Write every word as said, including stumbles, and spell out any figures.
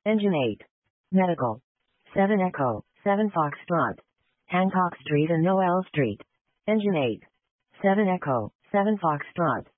Engine eight. Medical. seven Echo, seven Foxtrot. Hancock Street and Noel Street. Engine eight. seven Echo, seven Foxtrot.